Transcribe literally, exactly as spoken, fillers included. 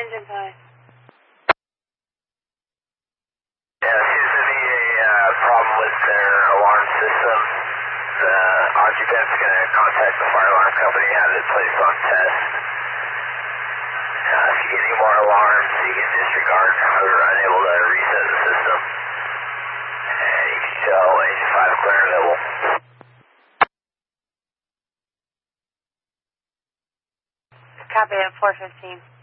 engine high. Yeah, there seems to be a uh, problem with their alarm system. The occupant's going to contact the fire alarm company and have it placed on test. Uh, if you get any more alarms, you can disregard or unable to reset the system. And you can tell engine five clear and level. Copy at four fifteen.